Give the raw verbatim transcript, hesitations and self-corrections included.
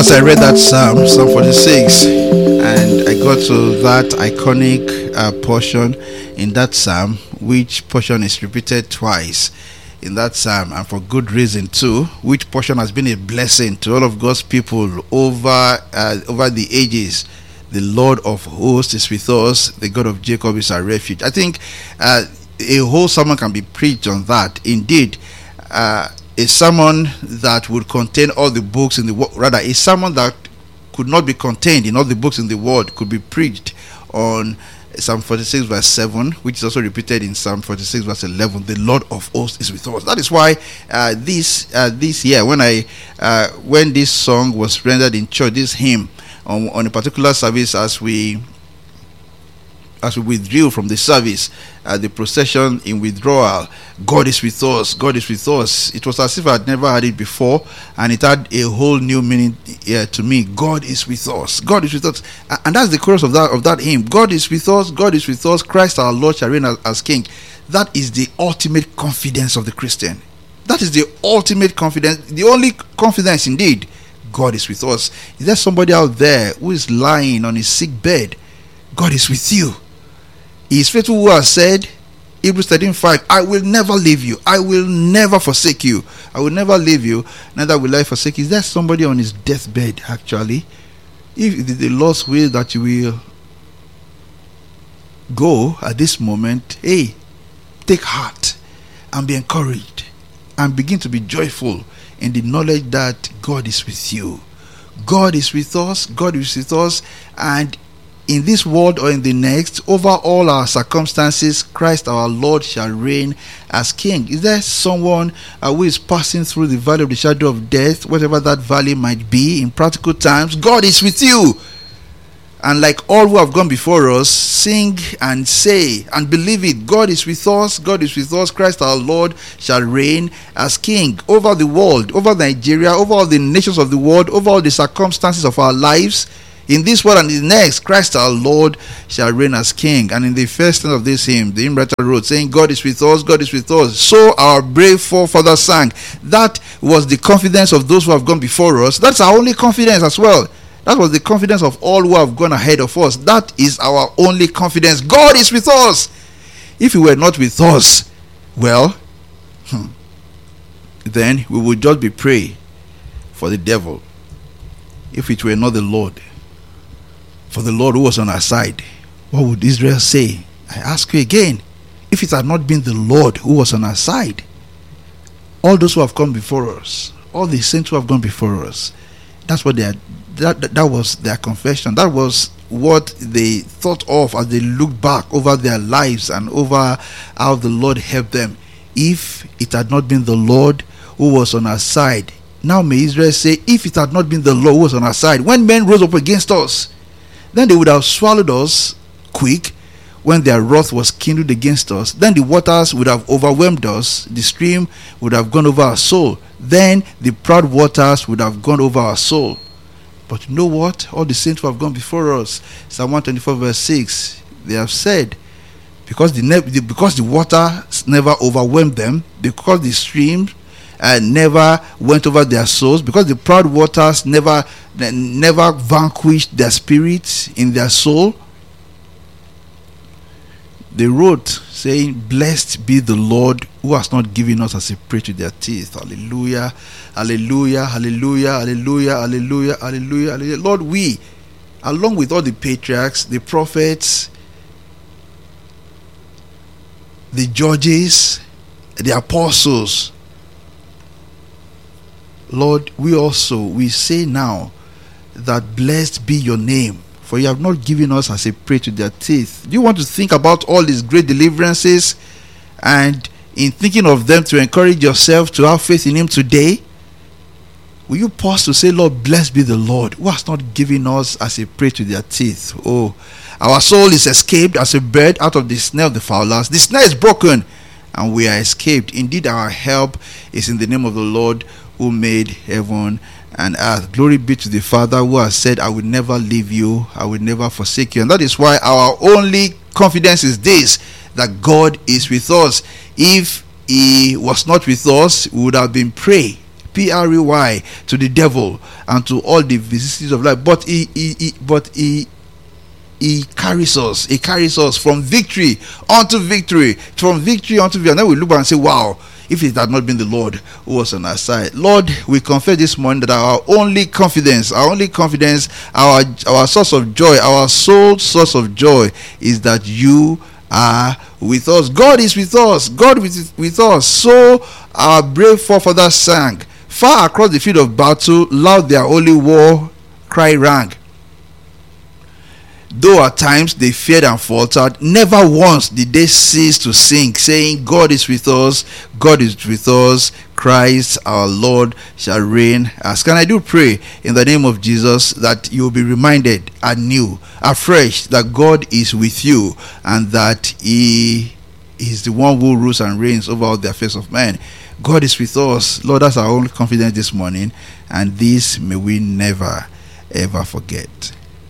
as I read that Psalm, Psalm forty-six, and I got to that iconic uh, portion in that Psalm, which portion is repeated twice in that Psalm, and for good reason too, which portion has been a blessing to all of God's people over uh, over the ages. The Lord of hosts is with us, the God of Jacob is our refuge. I think uh, a whole sermon can be preached on that. Indeed, uh, a sermon that would contain all the books in the world, rather a sermon that could not be contained in all the books in the world, could be preached on Psalm forty-six verse seven, which is also repeated in Psalm forty-six verse eleven. The Lord of hosts is with us. That is why uh, this uh, this year, when I uh, when this song was rendered in church, this hymn on, on a particular service, as we as we withdrew from the service, uh, the procession in withdrawal, God is with us, God is with us. It was as if I had never had it before, and it had a whole new meaning uh, to me. God is with us, God is with us, and that's the chorus of that of that hymn. God is with us, God is with us. Christ our Lord shall reign as, as King. That is the ultimate confidence of the Christian. That is the ultimate confidence, the only confidence indeed. God is with us. Is there somebody out there who is lying on his sick bed? God is with you. He is faithful who has said, Hebrews thirteen five, I will never leave you, I will never forsake you, I will never leave you, neither will I forsake you. Is there somebody on his deathbed actually? If it is the Lord's will that you will go at this moment, hey, take heart and be encouraged and begin to be joyful in the knowledge that God is with you. God is with us, God is with us, and in this world or in the next, over all our circumstances, Christ our Lord shall reign as King. Is there someone uh, who is passing through the valley of the shadow of death, whatever that valley might be, in practical times? God is with you. And like all who have gone before us, sing and say and believe it. God is with us, God is with us. Christ our Lord shall reign as King over the world, over Nigeria, over all the nations of the world, over all the circumstances of our lives. In this world and in the next, Christ our Lord shall reign as King. And in the first stanza of this hymn, the hymn writer wrote, saying, God is with us, God is with us. So our brave forefathers sang. That was the confidence of those who have gone before us. That's our only confidence as well. That was the confidence of all who have gone ahead of us. That is our only confidence. God is with us. If He were not with us, well, hmm, then we would just be prey for the devil. If it were not the Lord, for the Lord who was on our side, what would Israel say? I ask you again, if it had not been the Lord who was on our side, all those who have come before us, all the saints who have gone before us, that's what they had, that, that that was their confession. That was what they thought of as they looked back over their lives and over how the Lord helped them. If it had not been the Lord who was on our side, now may Israel say, if it had not been the Lord who was on our side, when men rose up against us, then they would have swallowed us quick. When their wrath was kindled against us, then the waters would have overwhelmed us, the stream would have gone over our soul, then the proud waters would have gone over our soul. But you know what? All the saints who have gone before us, Psalm one twenty-four verse six, they have said, because the, ne- the because the water never overwhelmed them, because the stream uh, never went over their souls, because the proud waters never never vanquished their spirits in their soul, they wrote saying, blessed be the Lord who has not given us as a prey to their teeth. Hallelujah, hallelujah, hallelujah, hallelujah, hallelujah, hallelujah, hallelujah. Lord, we, along with all the patriarchs, the prophets, the judges, the apostles, Lord, we also, we say now that blessed be your name, for you have not given us as a prey to their teeth. Do you want to think about all these great deliverances, and in thinking of them, to encourage yourself to have faith in Him today? Will you pause to say, Lord, blessed be the Lord who has not given us as a prey to their teeth. Oh, our soul is escaped as a bird out of the snare of the fowlers. The snare is broken and we are escaped. Indeed, our help is in the name of the Lord who made heaven and earth. Glory be to the Father who has said, I will never leave you, I will never forsake you. And that is why our only confidence is this, that God is with us. If He was not with us, we would have been prey P R E Y, to the devil and to all the vicissitudes of life. But he, he, he but he He carries us. He carries us from victory unto victory, from victory unto victory. And then we look back and say, wow, if it had not been the Lord who was on our side. Lord, we confess this morning that our only confidence, our only confidence, our, our source of joy, our sole source of joy is that you are with us. God is with us. God is with us. So our brave forefathers sang. Far across the field of battle, loud their holy war cry rang. Though at times they feared and faltered, never once did they cease to sing, saying, God is with us, God is with us, Christ our Lord shall reign. As can I do pray in the name of Jesus that you will be reminded anew, afresh, that God is with you and that He is the one who rules and reigns over all the affairs of men. God is with us. Lord, that's our only confidence this morning, and this may we never ever forget.